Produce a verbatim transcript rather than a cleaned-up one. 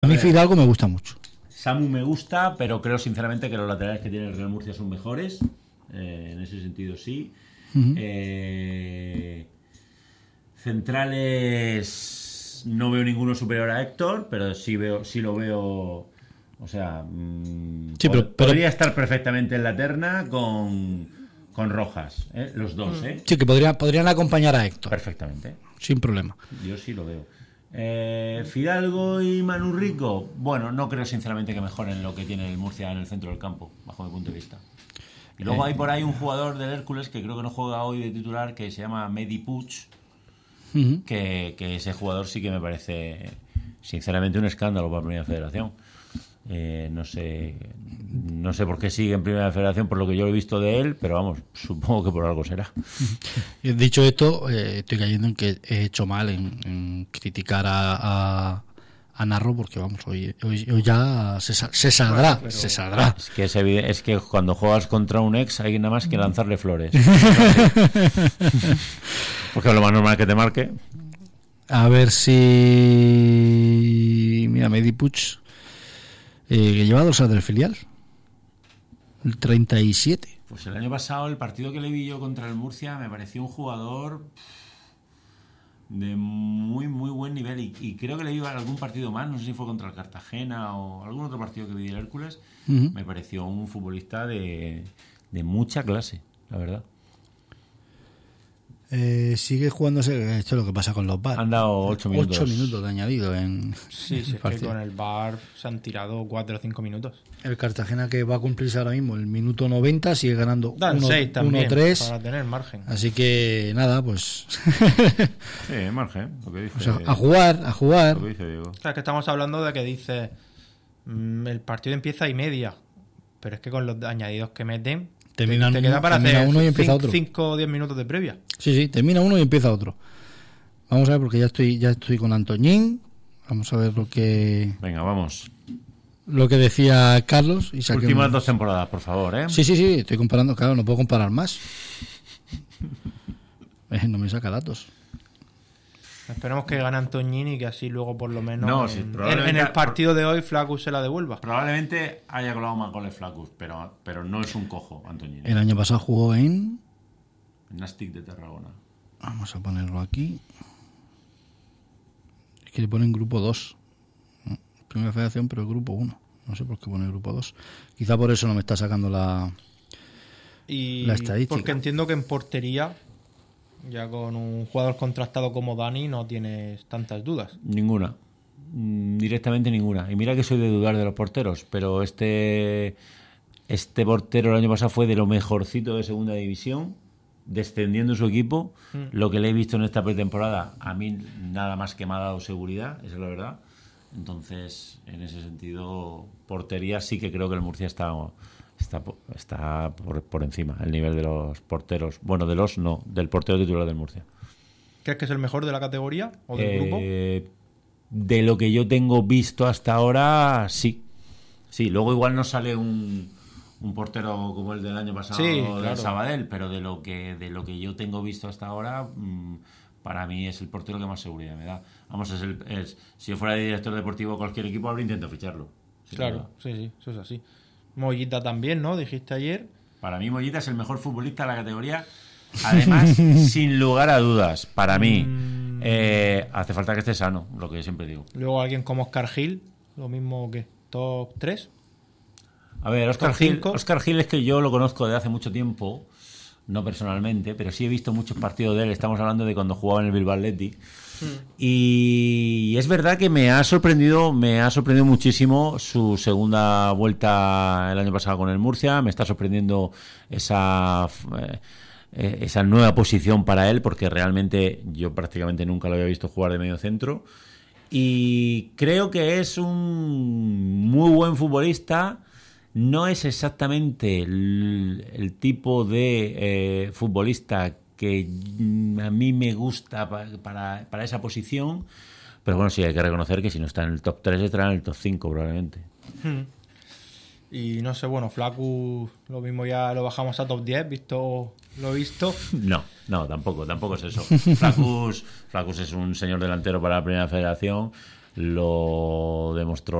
A mí Fidalgo me gusta mucho. Samu me gusta, pero creo sinceramente que los laterales que tiene el Real Murcia son mejores. Eh, en ese sentido sí. Uh-huh. Eh, centrales no veo ninguno superior a Héctor, pero sí veo, sí lo veo. O sea, mmm, sí, pero, pero, podría estar perfectamente en la terna con, con Rojas, ¿eh? Los dos, ¿eh? Sí, que podría, podrían acompañar a Héctor. Perfectamente. Sin problema. Yo sí lo veo. Eh, Fidalgo y Manu Rico, bueno, no creo sinceramente que mejoren lo que tiene el Murcia en el centro del campo, bajo mi punto de vista. Y luego eh, hay por ahí un jugador del Hércules que creo que no juega hoy de titular, que se llama Mehdi Puig, uh-huh. que, que ese jugador sí que me parece sinceramente un escándalo para la Primera Federación. Eh, no sé no sé por qué sigue en Primera Federación por lo que yo he visto de él, pero vamos, supongo que por algo será. Dicho esto, eh, estoy cayendo en que he hecho mal en, en criticar a, a, a Narro, porque vamos, hoy, hoy, hoy ya se, se saldrá, bueno, se saldrá. Es que es, evidente, es que cuando juegas contra un ex hay nada más que lanzarle flores. Porque lo más normal es que te marque. A ver si mira, Mehdi Puig, Eh, que lleva dos años del filial, el treinta y siete. Pues el año pasado el partido que le vi yo contra el Murcia me pareció un jugador de muy muy buen nivel y, y creo que le vi algún partido más, no sé si fue contra el Cartagena o algún otro partido que vi del Hércules. Uh-huh. Me pareció un futbolista de, de mucha clase, la verdad. Eh, sigue jugándose, esto es lo que pasa con los V A R. Han dado ocho minutos. ocho minutos de añadido en. Sí, sí, es que con el V A R se han tirado cuatro o cinco minutos. El Cartagena, que va a cumplirse ahora mismo el minuto noventa, sigue ganando uno tres para tener margen. Así que nada, pues. Sí, margen, lo que dice. O sea, a jugar, a jugar. Lo que dice Diego. O sea, es que estamos hablando de que dice mmm, el partido empieza y media, pero es que con los añadidos que meten. Termina, te queda para hacer uno y empieza otro. cinco o diez minutos de previa. Sí, sí, termina uno y empieza otro. Vamos a ver, porque ya estoy ya estoy con Antoñín. Vamos a ver lo que... Venga, vamos. Lo que decía Carlos. Y últimas dos temporadas, por favor, ¿eh? Sí, sí, sí, estoy comparando. Claro, no puedo comparar más. eh, no me saca datos. Esperemos que gane Antoñín y que así luego por lo menos no, en, sí, en, en el partido de hoy Flaccus se la devuelva. Probablemente haya colado más goles Flaccus, pero, pero no es un cojo Antoñín. El año pasado jugó en... Nastic de Tarragona. Vamos a ponerlo aquí. Es que le ponen grupo dos. Primera Federación, pero grupo uno. No sé por qué pone grupo dos. Quizá por eso no me está sacando la, y la estadística. Porque entiendo que en portería, ya con un jugador contrastado como Dani, no tienes tantas dudas. Ninguna. Directamente ninguna. Y mira que soy de dudar de los porteros, pero este este portero el año pasado fue de lo mejorcito de segunda división, descendiendo su equipo. Mm. Lo que le he visto en esta pretemporada, a mí nada más que me ha dado seguridad, esa es la verdad. Entonces, en ese sentido, portería sí que creo que el Murcia está... Está, está por, por encima el nivel de los porteros. Bueno, de los no, del portero titular del Murcia. ¿Crees que es el mejor de la categoría o del eh, grupo? De lo que yo tengo visto hasta ahora, sí. Sí, luego igual no sale un, un portero como el del año pasado, sí, del claro. Sabadell, pero de lo que de lo que yo tengo visto hasta ahora, mmm, para mí es el portero que más seguridad me da. Vamos, es el es, si yo fuera director deportivo de cualquier equipo, habría intentado ficharlo. Claro, sí, sí, eso es así. Mollita también, ¿no? Dijiste ayer. Para mí Mollita es el mejor futbolista de la categoría. Además, sin lugar a dudas, para mí mm. eh, hace falta que esté sano, lo que yo siempre digo. Luego alguien como Oscar Gil, lo mismo que top tres. A ver, Oscar Gil, Oscar Gil es que yo lo conozco desde hace mucho tiempo, no personalmente, pero sí he visto muchos partidos de él. Estamos hablando de cuando jugaba en el Bilbao Athletic. Y es verdad que me ha sorprendido me ha sorprendido muchísimo su segunda vuelta el año pasado con el Murcia. Me está sorprendiendo esa eh, esa nueva posición para él, porque realmente yo prácticamente nunca lo había visto jugar de medio centro, y creo que es un muy buen futbolista. No es exactamente el, el tipo de eh, futbolista que a mí me gusta para, para, para esa posición, pero bueno, sí hay que reconocer que si no está en el top tres estará en el top cinco probablemente. Hmm. Y no sé, bueno, Flaccus lo mismo ya lo bajamos a top diez, visto lo visto. No, no, tampoco, tampoco es eso. Flaccus, Flaccus es un señor delantero para la Primera Federación. lo demostró